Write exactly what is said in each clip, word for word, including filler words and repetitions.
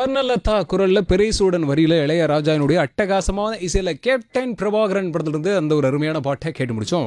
ஸ்வர்ணலதா குரல்ல பெரியசூடன் வரியில இளையராஜாவினுடைய அட்டகாசமான இசையில கேப்டன் பிரபாகரன் படத்திலிருந்து அந்த ஒரு அருமையான பாட்டை கேட்டு முடிச்சோம்.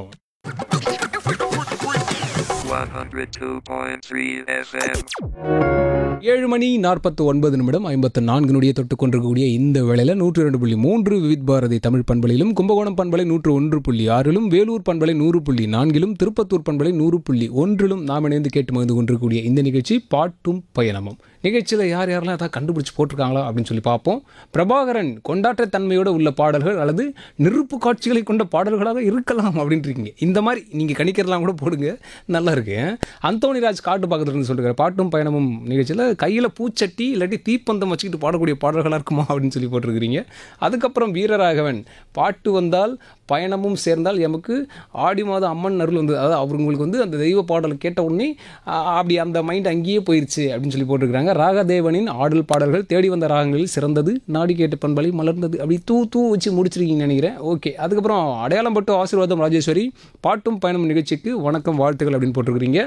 one oh two point three F M. ஏழு மணி நாற்பத்தி ஒன்பது நிமிடம் ஐம்பத்து நான்கு நொடியை தொட்டுக் கொண்டிருக்கக்கூடிய இந்த வேளையில் நூற்று இரண்டு புள்ளி மூன்று விவித் பாரதி தமிழ் பண்பலையிலும், கும்பகோணம் பண்பலை நூற்று ஒன்று புள்ளி ஆறிலும், வேலூர் பண்பலை நூறு புள்ளி நான்கிலும், திருப்பத்தூர் பண்பலை நூறு புள்ளி ஒன்றிலும் நாம் இணைந்து கேட்டு மகிழ்ந்து கொண்டிருக்கக்கூடிய இந்த நிகழ்ச்சி பாட்டும் பயணமும். நிகழ்ச்சியில் யார் யாரெல்லாம் ஏதாவது கண்டுபிடிச்சு போட்டிருக்காங்களா அப்படின்னு சொல்லி பார்ப்போம். பிரபாகரன் கொண்டாட்டத்தன்மையோடு உள்ள பாடல்கள் அல்லது நெருப்பு காட்சிகளை கொண்ட பாடல்களாக இருக்கலாம் அப்படின்ட்டு இருக்கீங்க. இந்த மாதிரி நீங்கள் கணிக்கிறலாம் கூட போடுங்க, நல்லா இருக்கு. அந்தோணிராஜ் காட்டு பக்கத்துலேருந்து சொல்லிருக்காரு, பாட்டும் பயணமும் நிகழ்ச்சியில் கையில் பூச்சட்டி இல்லாட்டி தீப்பந்தம் வச்சுக்கிட்டு பாடக்கூடிய பாடல்களாக இருக்குமா அப்படின்னு சொல்லி போட்டிருக்கிறீங்க. அதுக்கப்புறம் வீரராகவன், பாட்டு வந்தால் பயணமும் சேர்ந்தால் எமக்கு ஆடி மாதம் அம்மன் அருள் வந்து, அதாவது அவங்களுக்கு வந்து அந்த தெய்வ பாடல் கேட்ட உடனே அப்படி அந்த மைண்ட் அங்கேயே போயிடுச்சு அப்படின்னு சொல்லி போட்டிருக்கிறாங்க. ராகதேவனின் ஆடல் பாடல்கள் தேடி வந்த ராகங்களில் சிறந்தது, நாடி கேட்ட பண்பலை மலர்ந்தது, அப்படி தூ தூ வச்சு முடிச்சிருக்கீங்கன்னு நினைக்கிறேன். ஓகே. அதுக்கப்புறம் அடையாளம் பட்டு ஆசீர்வாதம் ராஜேஸ்வரி, பாட்டும் பயணம் நிகழ்ச்சிக்கு வணக்கம் வாழ்த்துக்கள் அப்படின்னு போட்டிருக்கிறீங்க.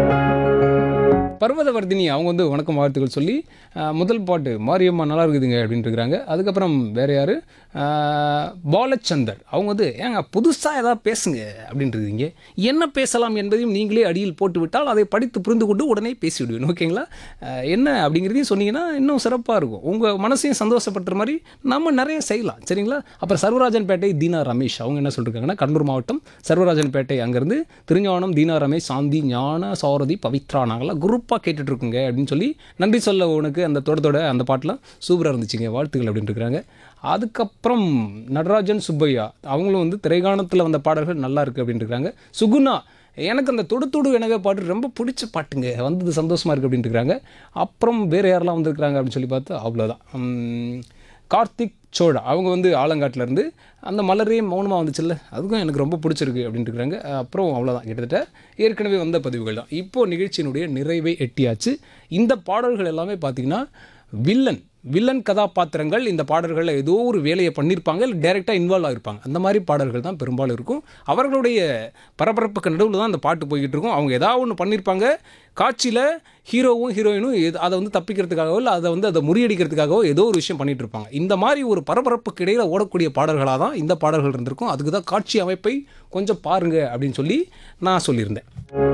பர்வதவர்தினி அவங்க வந்து வணக்கம் வாழ்த்துக்கள் சொல்லி முதல் பாட்டு மாரியம்மா நல்லா இருக்குதுங்க அப்படின்ட்டு இருக்கிறாங்க. அதுக்கப்புறம் வேறு யார், பாலச்சந்தர் அவங்க வந்து ஏங்க புதுசாக ஏதாவது பேசுங்க அப்படின்ட்டுருக்கீங்க. என்ன பேசலாம் என்பதையும் நீங்களே அடியில் போட்டு விட்டால் அதை படித்து புரிந்து கொண்டு உடனே பேசிவிடுவேன். ஓகேங்களா? என்ன அப்படிங்கிறதையும் சொன்னீங்கன்னா இன்னும் சிறப்பாக இருக்கும். உங்கள் மனசையும் சந்தோஷப்படுற மாதிரி நம்ம நிறைய செய்யலாம். சரிங்களா? அப்புறம் சர்வராஜன்பேட்டை தீனா ரமேஷ் அவங்க என்ன சொல்லியிருக்காங்கன்னா, கடலூர் மாவட்டம் சர்வராஜன்பேட்டை அங்கேருந்து திருஞானம் தீனா ரமேஷ் சாந்தி ஞான சாரதி பவித்ரா நாங்களாம் குரூப்பாக கேட்டுட்ருக்குங்க அப்படின்னு சொல்லி நன்றி சொல்ல உனக்கு அந்த தோட்டத்தோட அந்த பாட்டெலாம் சூப்பராக இருந்துச்சுங்க, வாழ்த்துக்கள் அப்படின்ட்டு இருக்கிறாங்க. அதுக்கப்புறம் நடராஜன் சுப்பையா அவங்களும் வந்து திரைகாணத்தில் வந்த பாடல்கள் நல்லா இருக்குது அப்படின்ட்டு இருக்காங்க. சுகுணா, எனக்கு அந்த தொடு தொடு எனவே பாட்டு ரொம்ப பிடிச்ச பாட்டுங்க, வந்தது சந்தோஷமாக இருக்குது அப்படின்ட்டு இருக்கிறாங்க. அப்புறம் வேறு யாரெல்லாம் வந்திருக்கிறாங்க அப்படின்னு சொல்லி பார்த்தா அவ்வளோதான். கார்த்திக் சோழா அவங்க வந்து ஆலங்காட்டிலேருந்து அந்த மலரே மௌனமாக வந்துச்சுல்ல, அதுக்கும் எனக்கு ரொம்ப பிடிச்சிருக்கு அப்படின்ட்டு இருக்கிறாங்க. அப்புறம் அவ்வளோதான், கிட்டத்தட்ட ஏற்கனவே வந்த பதிவுகள் தான். இப்போது நிகழ்ச்சியினுடைய நிறைவை எட்டியாச்சு. இந்த பாடல்கள் எல்லாமே பார்த்திங்கன்னா வில்லன் வில்லன் கதாபாத்திரங்கள் இந்த பாடல்களில் ஏதோ ஒரு வேலையை பண்ணியிருப்பாங்க, இல்லை டைரெக்டாக இன்வால்வ் ஆகிருப்பாங்க. அந்த மாதிரி பாடல்கள் தான் பெரும்பாலும் இருக்கும். அவர்களுடைய பரபரப்புக்கு நடுவில் தான் அந்த பாட்டு போய்கிட்டு இருக்கும். அவங்க ஏதாவது ஒன்று பண்ணியிருப்பாங்க, காட்சியில் ஹீரோவும் ஹீரோயினும் எது அதை வந்து தப்பிக்கிறதுக்காகவோ இல்லை அதை வந்து அதை முறியடிக்கிறதுக்காகவோ ஏதோ ஒரு விஷயம் பண்ணிகிட்டு இருப்பாங்க. இந்த மாதிரி ஒரு பரபரப்புக்கு இடையில் ஓடக்கூடிய பாடல்களாக தான் இந்த பாடல்கள் இருந்திருக்கும். அதுக்கு தான் காட்சி அமைப்பை கொஞ்சம் பாருங்கள் அப்படின்னு சொல்லி நான் சொல்லியிருந்தேன்.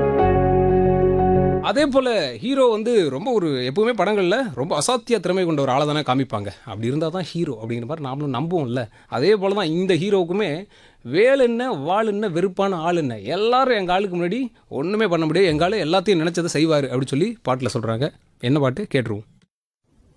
அதே போல் ஹீரோ வந்து ரொம்ப ஒரு எப்போவுமே படங்களில் ரொம்ப அசாத்திய திறமை கொண்ட ஒரு ஆளை தானே காமிப்பாங்க. அப்படி இருந்தால் தான் ஹீரோ அப்படிங்கிற மாதிரி நாமளும் நம்புவோம்ல. அதே போல் தான் இந்த ஹீரோவுக்குமே வேல் என்ன வாள் என்ன வெறுப்பான ஆள் என்ன, எல்லாரும் எங்கள் ஆளுக்கு முன்னாடி ஒன்றுமே பண்ண முடியாது, எங்கள் ஆள் எல்லாத்தையும் நினச்சதை செய்வார் அப்படின்னு சொல்லி பாட்டில் சொல்கிறாங்க. என்ன பாட்டு கேட்டுருவோம்.